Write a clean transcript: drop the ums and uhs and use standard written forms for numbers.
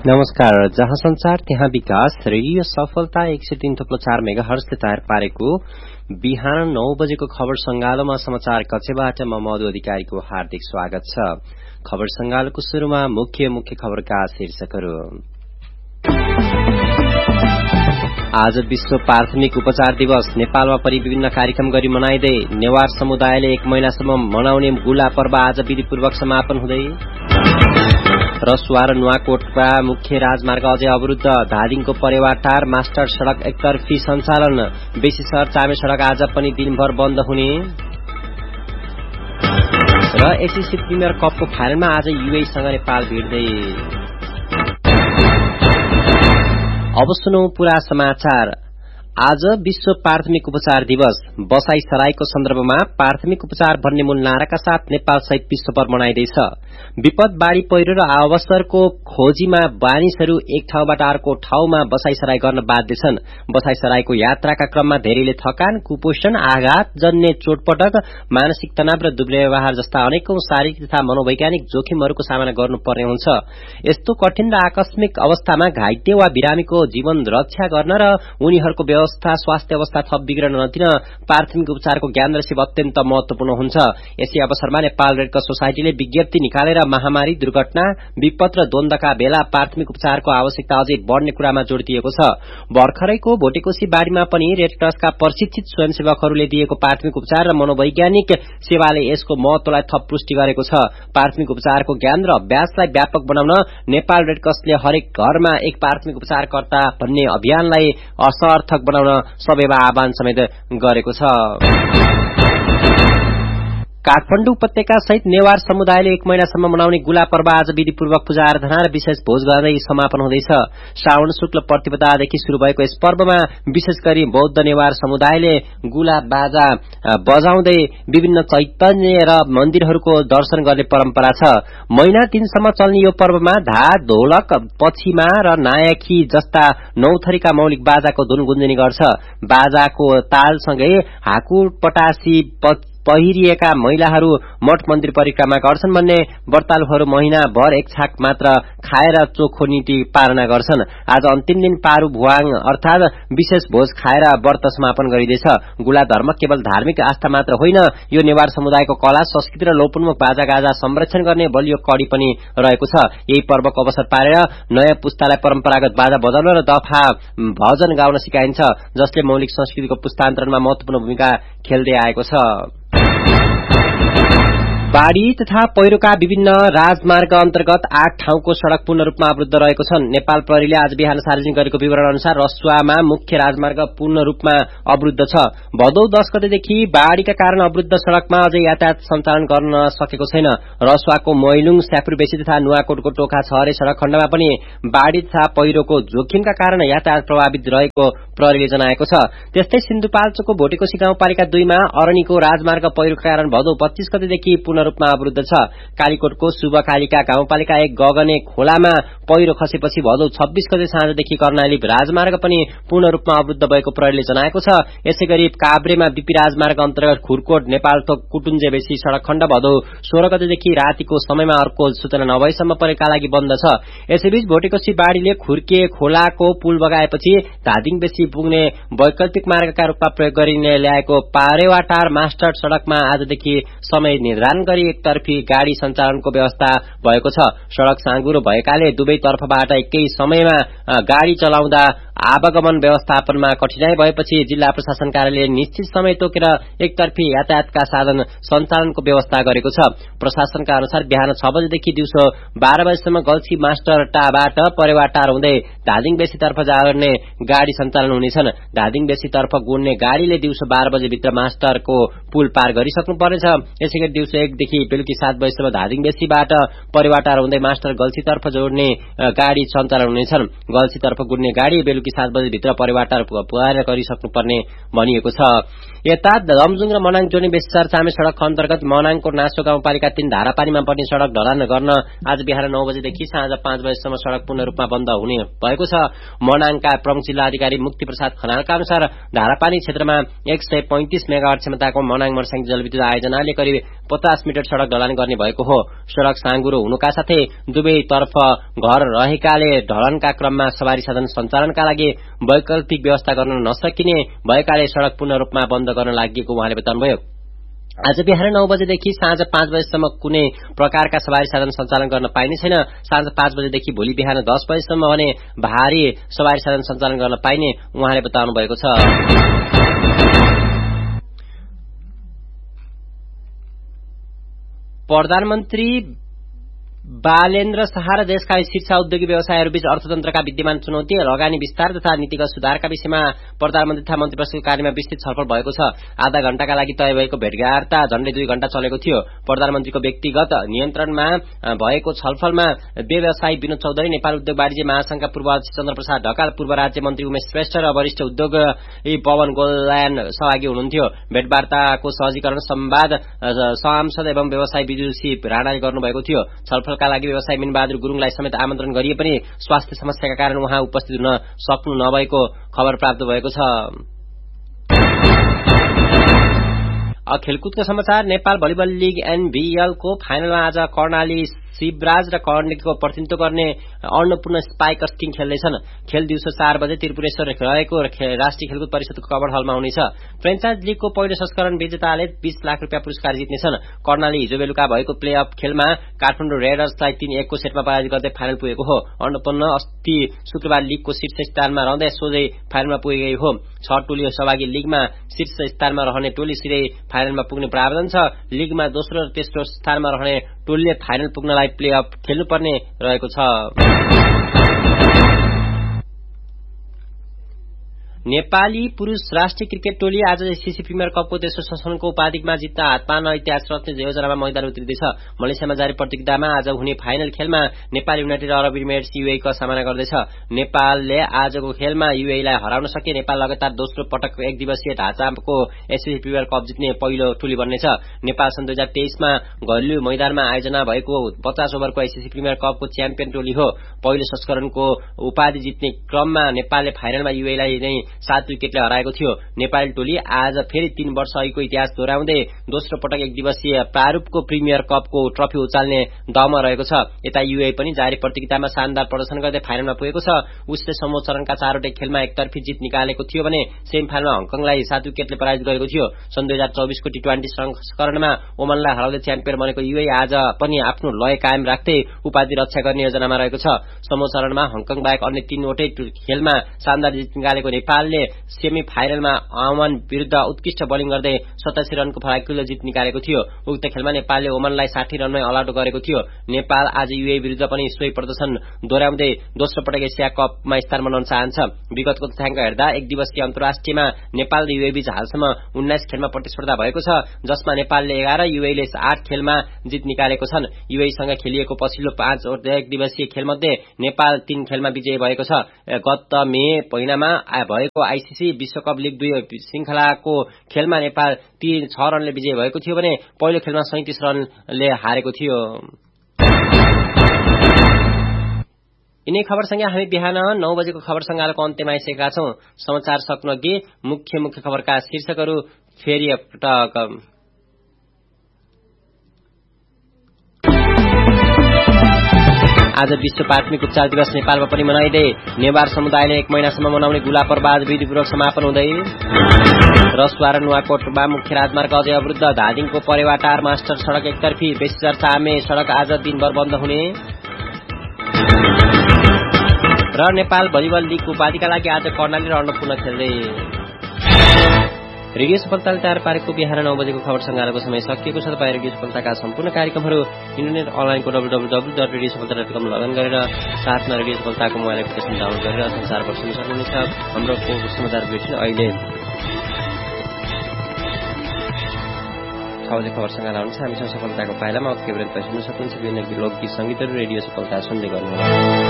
नमस्कार। जहाँ संचार त्यहाँ विकास रेडियो सफलता 103.4 मेगाहर्जले तयार पारेको बिहान 9 बजेको खबर संगालोमा समाचार कक्षबाट म मधु अधिकारीको हार्दिक स्वागत छ। खबर संगालोको शुरूमा मुख्य खबरका शीर्षकहरू। आज विश्व प्राथमिक उपचार दिवस। नेपालमा पनि विभिन्न कार्यक्रम गरी मनाइँदै नेवार समुदायले 1 महिनासम्म मनाउने गुला पर्व आज विधिपूर्वक समापन हुँदै। रसुवा र नुवाकोटका मुख्य राजमार्ग अझै अवरुद्ध। धादिङको परेवाटार मास्टर सड़क एकतर्फी सञ्चालन। बेसी शहर चामे सड़क आज पनि दिनभर बन्द हुने। र एसएससी प्रिमियर कपको फाइनलमा आज युएईसँग नेपाल भिड्दै। अब सुनौ पूरा समाचार। आज विश्व प्राथमिक उपचार दिवस। बसाई सराईको सन्दर्भमा प्राथमिक उपचार भन्ने मूल नाराका साथ नेपाल सहित विश्वभर मनाइँदैछ। विपद, बाढ़ी पहिरो र अवसरको खोजीमा मानिसहरू एक ठाउँबाट अर्को ठाउँमा बसाई सराई गर्न बाध्य छन्। बसाई सराईको यात्राका क्रममा धेरैले थकान, कुपोषण, आघात जन्य चोटपटक, मानसिक तनाव र दुब्ले व्यवहार जस्ता अनेकौं शारीरिक तथा मनोवैज्ञानिक जोखिमहरूको सामना गर्नुपर्ने हुन्छ। यस्तो कठिन र आकस्मिक अवस्थामा घाइते वा बिरामीको जीवन रक्षा गर्न र उनीहरूको स्वास्थ्य अवस्था थप बिग्रन नदिन प्राथमिक उपचारको ज्ञान र सेवा अत्यन्त महत्वपूर्ण हुन्छ। यसै अवसरमा नेपाल रेडक्रस सोसाइटीले विज्ञप्ति निकालेर महामारी, दुर्घटना, विपद र द्वन्द्वका बेला प्राथमिक उपचारको आवश्यकता अझै बढ़ने कुरामा जोड़ दिएको छ। भर्खरैको भोटेकोशी बाढ़ीमा पनि रेडक्रसका प्रशिक्षित स्वयंसेवकहरूले दिएको प्राथमिक उपचार र मनोवैज्ञानिक सेवाले यसको महत्वलाई थप पुष्टि गरेको छ। प्राथमिक उपचारको ज्ञान र अभ्यासलाई व्यापक बनाउन नेपाल रेडक्रसले हरेक घरमा एक प्राथमिक उपचारकर्ता भन्ने अभियानलाई असर्थक बनाउन सबैमा आह्वान समेत गरेको छ। काठमाडौँ उपत्यका सहित नेवार समुदायले 1 महिनासम्म मनाउने गुला पर्व आज विधिपूर्वक पूजा आराधना र विशेष भोज गर्दै समापन हुँदैछ। श्रावण शुक्ल प्रतिपदादेखि शुरू भएको यस पर्वमा विशेष गरी बौद्ध नेवार समुदायले गुला बाजा बजाउँदै विभिन्न चैतन्य र मन्दिरहरूको दर्शन गर्ने परम्परा छ। महिना दिनसम्म चल्ने यो पर्वमा धार, ढोलक, पछिमा र नायकी जस्ता 9 थरीका मौलिक बाजाको धुन गुन्जिने गर्छ। बाजाको तालसँगै हाकुर पटासी पहिरिएका महिलाहरू मठ मन्दिर परिक्रमा गर्छन् भन्ने व्रतालुहरू महिनाभर एक छाक मात्र खाएर चोखो नीति पालना गर्छन्। आज अन्तिम दिन पारू भुवाङ अर्थात विशेष भोज खाएर व्रत समापन गरिँदैछ। गुला धर्म केवल धार्मिक आस्था मात्र होइन, यो नेवार समुदायको कला, संस्कृति र लोपोन्मुख बाजागाजा संरक्षण गर्ने बलियो कडी पनि रहेको छ। यही पर्वको अवसर पारेर नयाँ पुस्तालाई परम्परागत बाजा बजाउन र दफा भजन गाउन सिकाइन्छ, जसले मौलिक संस्कृतिको पुस्तान्तरणमा महत्वपूर्ण भूमिका खेल्दै आएको छ। बाढ़ी तथा पहिरोका विभिन्न राजमार्ग अन्तर्गत 8 ठाउँको सड़क पूर्ण रूपमा अवरुद्ध रहेको छन्। नेपाल प्रहरीले आज बिहान सार्वजनिक गरेको विवरण अनुसार रसुवामा मुख्य राजमार्ग पूर्ण रूपमा अवरुद्ध छ। भदौ 10 गतेदेखि बाढ़ीका कारण अवरुद्ध सड़कमा अझै यातायात सञ्चालन गर्न सकेको छैन। रसुवाको मैलुङ, स्यापुरबेसी तथा नुवाकोटको टोखा छहरे सड़क खण्डमा पनि बाढ़ी तथा पहिरोको जोखिमका कारण यातायात प्रभावित रहेको प्रहरीले जनाएको छ। त्यस्तै सिन्धुपाल्चोकको भोटेकोशी गाउँपालिका 2 मा अरणीको राजमार्ग पहिरोका कारण भदौ 25 गतेदेखि पूर्ण रूपमा अवरुद्ध छ। कालीकोटको शुभकालिका गाउँपालिका 1 गगने खोलामा पहिरो खसेपछि भदौ 26 गते साँझदेखि कर्णाली राजमार्ग पनि पूर्ण रूपमा अवरुद्ध भएको प्रहरीले जनाएको छ। यसैगरी काभ्रेमा बीपी राजमार्ग अन्तर्गत खुरकोट नेपालथोक कुटुन्जेबेसी सड़क खण्ड भदौ 16 गतेदेखि रातिको समयमा अर्को सूचना नभएसम्म परेका लागि बन्द छ। यसैबीच भोटेकोशी बाढ़ीले खुर्के खोलाको पुल बगाएपछि धादिङ बेसी पुग्ने वैकल्पिक मार्गका रूपमा प्रयोग गरिने ल्याएको पारेवाटार मास्टर सड़कमा आजदेखि समय निर्धारण गरी एकतर्फी गाड़ी सञ्चालनको व्यवस्था भएको छ। सड़क साँगुरो भएकाले दुवै तर्फबाट एकै समयमा गाड़ी चलाउँदा आवागमन व्यवस्थापनमा कठिनाई भएपछि जिल्ला प्रशासन कार्यालयले निश्चित समय तोकेर एकतर्फी यातायातका साधन सञ्चालनको व्यवस्था गरेको छ। प्रशासनका अनुसार बिहान 6 बजेदेखि दिउँसो 12 बजेसम्म गल्छी मास्टर टाबाट परेवाटार हुँदै धादिङ बेसीतर्फ जाने गाड़ी सञ्चालन हुनेछन्। धादिङ बेसीतर्फ गुड्ने गाड़ीले दिउँसो 12 बजेभित्र मास्टरको पुल पार गरिसक्नु पर्नेछ। यसैगरी दिउँसो 1 देखि बेलुकी 7 बजेसम्म धादिङ बेसीबाट परेवाटार हुँदै मास्टर गल्छीतर्फ जोड्ने गाड़ी सञ्चालन हुनेछन्। गल्छीतर्फ गुड्ने गाड़ी बेलुकी बेलुकी 7 बजेभित्र परिवार पुर्याएर गरिसक्नुपर्ने भनिएको छ। यता रमजुङ र मनाङ जोड्ने बेसीचार चामे सड़क अन्तर्गत मनाङको नासो गाउँपालिका 3 धारापानीमा पर्ने सड़क ढलान गर्न आज बिहान 9 बजेदेखि साँझ 5 बजेसम्म सड़क पूर्ण रूपमा बन्द हुने भएको छ। मनाङका प्रमुख जिल्ला अधिकारी मुक्ति प्रसाद खनालका अनुसार धारापानी क्षेत्रमा 135 मेगावाट क्षमताको मनाङ मर्स्याङ जलविद्युत आयोजनाले करिब 50 मिटर सड़क ढलान गर्ने भएको हो। सड़क साँगुरो हुनुका साथै दुवैतर्फ घर रहेकाले ढलानका क्रममा सवारी साधन सञ्चालनका लागि वैकल्पिक व्यवस्था गर्न नसकिने भएकाले सड़क पूर्ण रूपमा बन्द गर्न लागि उहाँले बताउनुभयो। आज बिहान 9 बजेदेखि साँझ 5 बजेसम्म कुनै प्रकारका सवारी साधन सञ्चालन गर्न पाइने छैन। साँझ 5 बजेदेखि भोलि बिहान 10 बजेसम्म भने भारी सवारी साधन सञ्चालन गर्न पाइने उहाँले बताउनु भएको छ। प्रधानमन्त्री बालेन्द्र शाह र देशका शीर्ष उद्योगी व्यवसायहरूबीच अर्थतन्त्रका विद्यमान चुनौती, लगानी विस्तार तथा नीतिगत सुधारका विषयमा प्रधानमन्त्री तथा मन्त्री परिषदको कार्यमा विस्तृत छलफल भएको छ। आधा घण्टाका लागि तय भएको भेटघाट झण्डै 2 घण्टा चलेको थियो। प्रधानमन्त्रीको व्यक्तिगत नियन्त्रणमा भएको छलफलमा व्यवसायी विनोद चौधरी, नेपाल उद्योग वाणिज्य महासंघका पूर्व अध्यक्ष चन्द्र प्रसाद ढकाल, पूर्व राज्य मन्त्री उमेश श्रेष्ठ र वरिष्ठ उद्योगी पवन गोलायन सहभागी हुनुहुन्थ्यो। भेटवार्ताको सहजीकरण संवाद सांसद एवं व्यवसायी विदुषी राणाले गर्नुभएको थियो। छलफलका लागि व्यवसायी मिनबहादुर गुरुङलाई समेत आमन्त्रण गरिए पनि स्वास्थ्य समस्याका कारण उहाँ उपस्थित हुन सक्नु नभएको खबर प्राप्त भएको छ। खेलकुदको समाचार। नेपाल भलिबल लीग NVL को फाइनलमा आज कर्णाली शिवराज र कर्णेकीको प्रतिनिधित्व गर्ने अन्नपूर्ण स्पाइकर्स टिम खेल्दैछन्। खेल दिउँसो 4 बजे त्रिपुरेश्वर रहेको राष्ट्रिय खेलकुद परिषदको कवर हलमा हुनेछ। फ्रेन्चाइज लीगको पहिलो संस्करण विजेताले 20 लाख रुपियाँ पुरस्कार जित्नेछन्। कर्णाली हिजो बेलुका भएको प्ले अफ खेलमा काठमाडौँ रेडर्सलाई 3-1 को सेटमा पराजित गर्दै फाइनल पुगेको हो। अन्नपूर्ण अस्ति शुक्रबार लीगको शीर्ष स्थानमा रहँदै सोझै फाइनलमा पुगेको हो। 6 टोली सहभागी लीगमा शीर्ष स्थानमा रहने टोली सिधै फाइनलमा पुग्ने प्रावधान छ। लीगमा दोस्रो र तेस्रो स्थानमा रहने टोलीले फाइनल पुग्नलाई प्ले अफ खेल्नुपर्ने रहेको छ। नेपाली पुरूष राष्ट्रिय क्रिकेट टोली आज एससीसी प्रिमियर कपको तेस्रो संस्करणको उपाधिमा जित्न हात पार्न इतिहास रच्ने योजनामा मैदान उत्रिँदैछ। मलेसियामा जारी प्रतियोगितामा आज हुने फाइनल खेलमा नेपाल युनाइटेड अरब इमिरेट्स UAE को सामना गर्दैछ। नेपालले आजको खेलमा UAE लाई हराउन सके नेपाल लगातार दोस्रो पटक एक दिवसीय ढाँचाको एससीसी प्रिमियर कप जित्ने पहिलो टोली बन्नेछ। नेपाल सन् 2023 मा घरेलु मैदानमा आयोजना भएको 50 ओभरको एससीसी प्रिमियर कपको च्याम्पियन टोली हो। पहिलो संस्करणको उपाधि जित्ने क्रममा नेपालले फाइनलमा UAE लाई नै 7 विकेटले हराएको थियो। नेपाली टोली आज फेरि 3 वर्ष अघिको इतिहास दोहोर्याउँदै दोस्रो पटक एक दिवसीय प्रारूपको प्रिमियर कपको ट्रफी उचाल्ने दममा रहेको छ। यता UAE पनि जारी प्रतियोगितामा शानदार प्रदर्शन गर्दै फाइनलमा पुगेको छ। उसले समूह चरणका 4वटै खेलमा एकतर्फी जित निकालेको थियो भने सेमिफाइनलमा हङकङलाई 7 विकेटले पराजित गरेको थियो। सन् 2024 को T20 संस्करणमा ओमनलाई हराउँदै च्याम्पियन बनेको UAE आज पनि आफ्नो लय कायम राख्दै उपाधि रक्षा गर्ने योजनामा रहेको छ। समूह चरणमा हङकङ बाहेक अन्य 3वटै खेलमा शानदार जित निकालेको नेपालले सेमी फाइनलमा ओमान विरुद्ध उत्कृष्ट बोलिङ गर्दै 87 रनको फराकिलो जित निकालेको थियो। उक्त खेलमा नेपालले ओमानलाई 60 रनमै अलआउट गरेको थियो। नेपाल आज UAE विरुद्ध पनि सोही प्रदर्शन दोहोर्याउँदै दोस्रो पटक एसिया कपमा स्थान बनाउन चाहन्छ। विगतको तथ्याङ्क हेर्दा एक दिवसीय अन्तर्राष्ट्रियमा नेपाल र UAE बीच हालसम्म 19 खेलमा प्रतिस्पर्धा भएको छ, जसमा नेपालले 11 UAE ले 8 खेलमा जित निकालेको छन्। UAE सँग खेलिएको पछिल्लो 5 एक दिवसीय खेलमध्ये नेपाल 3 खेलमा विजयी भएको छ। गत मे महिनामा भएको आईसीसी विश्वकप लीग 2 श्रृंखलाको खेलमा नेपाल 6 रनले विजयी भएको थियो भने पहिलो खेलमा 37 रनले हारेको थियो। यिनै खबरसँगै हामी बिहान 9 बजेको खबर संगालोको अन्त्यमा आइसकेका छौं। समाचार सक्नुअघि मुख्य खबरका शीर्षकहरू फेरि एकपटक। आज विश्व प्राथमिक उपचार दिवस नेपालमा पनि मनाइँदै नेवार समुदायले 1 महिनासम्म मनाउने गुला पर्व विधिपूर्वक समापन हुँदै। रसुवा र नुवाकोटमा मुख्य राजमार्ग अझै अवरुद्ध। धादिङको परेवाटार मास्टर सड़क एकतर्फी। बेसीचर चामे सड़क आज दिनभर बन्द हुने। र नेपाल भलिबल लीगको उपाधिका लागि आज कर्णाली र अन्नपूर्ण खेल्दै। रेडियो सफलताले तयार पारेको बिहान 9 बजेको खबर संगालोको समय सकिएको छ। तपाईँ रेडियो सफलताका सम्पूर्ण कार्यक्रमहरू इन्टरनेट अनलाइनको www.radiosafalta.com लगइन गरेर साथमा रेडियो सफलताको मोबाइल एप्लिकेसन डाउनलोड गरेर संसारभर सुन्न सक्नुहुनेछ। हाम्रो समाचार बुलेटिन अहिले 6 बजे खबर संगालो हुन्छ। हामीसँग सफलताको पाइलामा केवल सुन्न सक्नुहुन्छ। विभिन्न लोकगीत संगीतहरू रेडियो सफलता सुन्दै गर्नुहोला।